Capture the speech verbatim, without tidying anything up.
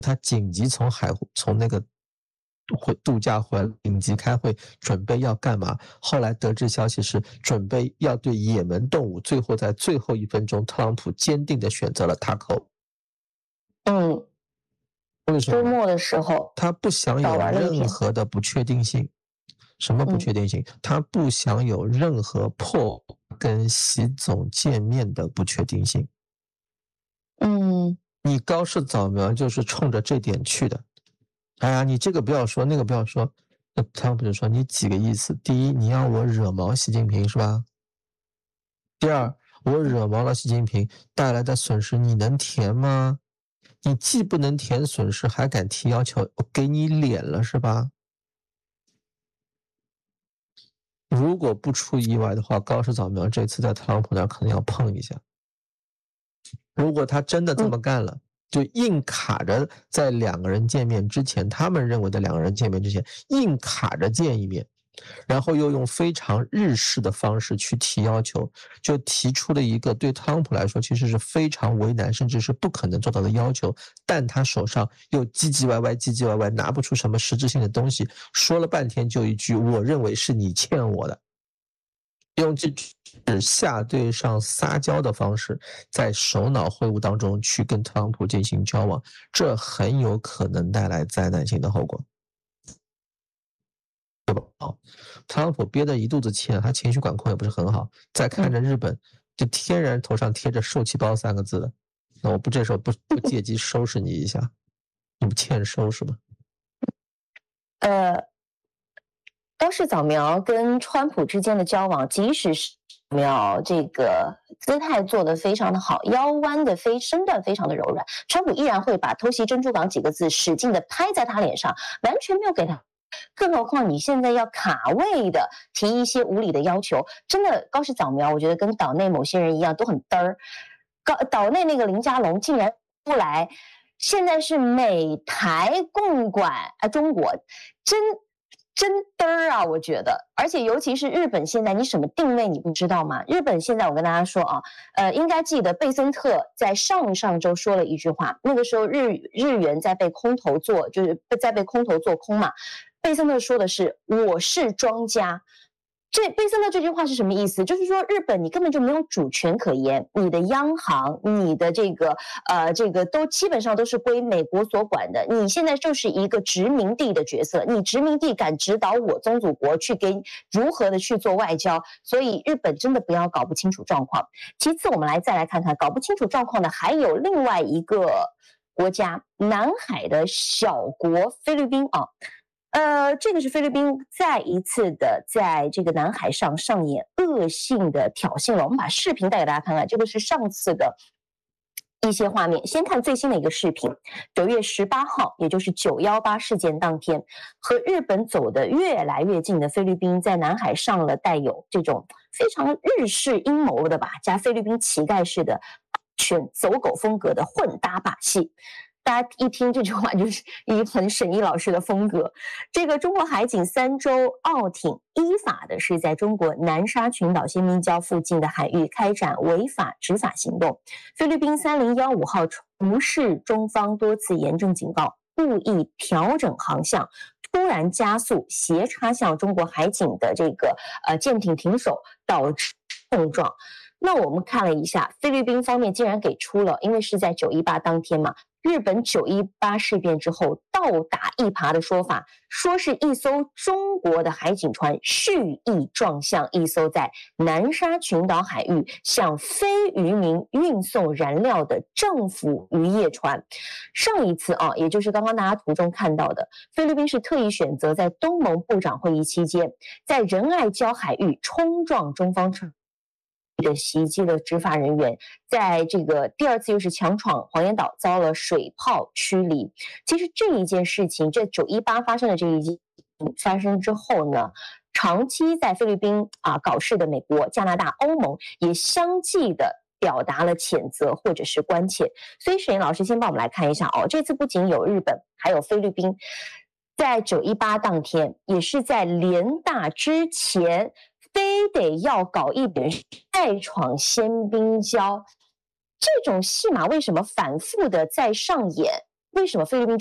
他紧急从海从那个回度假回来，紧急开会，准备要干嘛？后来得知消息是准备要对也门动武，最后在最后一分钟，特朗普坚定地选择了塔口。 嗯， 为什么？ 周末的时候， 他不想有任何的不确定性。什么不确定性？嗯、他不想有任何破跟习总见面的不确定性。 嗯， 你高市早苗就是冲着这点去的。哎呀，你这个不要说，那个不要说，那特朗普就说你几个意思？第一，你要我惹毛习近平是吧？第二，我惹毛了习近平带来的损失，你能填吗？你既不能填损失，还敢提要求，我给你脸了是吧？如果不出意外的话，高市早苗这次在特朗普那儿可能要碰一下。如果他真的这么干了，就硬卡着在两个人见面之前，他们认为的两个人见面之前，硬卡着见一面，然后又用非常日式的方式去提要求，就提出了一个对特朗普来说其实是非常为难，甚至是不可能做到的要求，但他手上又唧唧歪歪唧唧歪歪，拿不出什么实质性的东西，说了半天就一句我认为是你欠我的，用这种下对上撒娇的方式在首脑会晤当中去跟特朗普进行交往，这很有可能带来灾难性的后果，对吧？特朗普憋得一肚子气，他情绪管控也不是很好，再看着日本就天然头上贴着受气包三个字的，那我不这时候不不借机收拾你一下，你不欠收拾吗？ 呃高市早苗跟川普之间的交往，即使是苗这个姿态做得非常的好，腰弯的非身段非常的柔软，川普依然会把偷袭珍珠港几个字使劲的拍在他脸上，完全没有给他。更何况你现在要卡位的提一些无理的要求，真的高市早苗，我觉得跟岛内某些人一样都很嘚儿。高岛内那个林佳龙竟然出来，现在是美台共管啊，中国真。真嘚儿啊，我觉得，而且尤其是日本现在，你什么定位你不知道吗？日本现在我跟大家说啊，呃，应该记得贝森特在上上周说了一句话，那个时候日日元在被空头做，就是在被空头做空嘛，贝森特说的是我是庄家。这贝森特这句话是什么意思？就是说日本你根本就没有主权可言，你的央行、你的这个呃这个都基本上都是归美国所管的，你现在就是一个殖民地的角色，你殖民地敢指导我宗主国去给如何的去做外交，所以日本真的不要搞不清楚状况。其次，我们来再来看看搞不清楚状况的还有另外一个国家，南海的小国菲律宾啊。呃，这个是菲律宾再一次的在这个南海上上演恶性的挑衅了。我们把视频带给大家看看，这个是上次的一些画面。先看最新的一个视频，九月十八号，也就是九一八事件当天，和日本走得越来越近的菲律宾，在南海上了带有这种非常日式阴谋的吧，加菲律宾乞丐式的选走狗风格的混搭把戏。大家一听这句话就是一很沈毅老师的风格。这个中国海警三艘澳艇依法的是在中国南沙群岛先民礁附近的海域开展违法执法行动。菲律宾三零一五号无视中方多次严正警告，故意调整航向，突然加速斜插向中国海警的这个呃舰艇停手，导致碰撞。那我们看了一下，菲律宾方面竟然给出了，因为是在九一八当天嘛，日本九一八事变之后倒打一耙的说法，说是一艘中国的海警船蓄意撞向一艘在南沙群岛海域向非渔民运送燃料的政府渔业船。上一次啊，也就是刚刚大家图中看到的，菲律宾是特意选择在东盟部长会议期间，在仁爱礁海域冲撞中方船。的袭击了执法人员，在这个第二次又是强闯黄岩岛，遭了水炮驱离。其实这一件事情，这九一八发生的这一件发生之后呢，长期在菲律宾啊搞事的美国、加拿大、欧盟也相继的表达了谴责或者是关切。所以沈岩老师先帮我们来看一下哦，这次不仅有日本，还有菲律宾，在九一八当天，也是在联大之前。非得要搞一点再闯先兵礁，这种戏码为什么反复的在上演？ 为什么菲律宾